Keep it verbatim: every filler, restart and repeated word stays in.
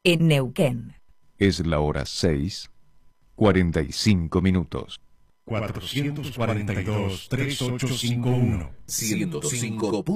en Neuquén. Es la hora seis, cuarenta y cinco minutos. cuatrocientos cuarenta y dos, treinta y ocho cincuenta y uno ciento cinco